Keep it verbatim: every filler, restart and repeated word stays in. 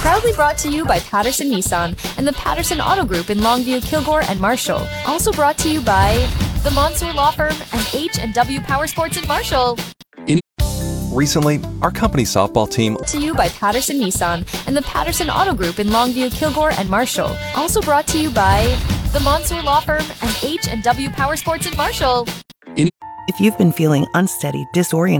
Proudly brought to you by Patterson Nissan and the Patterson Auto Group in Longview, Kilgore, and Marshall. Also brought to you by the Monsoor Law Firm and H and W Power Sports in Marshall. Recently, our company softball team To you by Patterson Nissan and the Patterson Auto Group in Longview, Kilgore, and Marshall. Also brought to you by the Monsoor Law Firm and H and W Power Sports in Marshall. If you've been feeling unsteady, disoriented,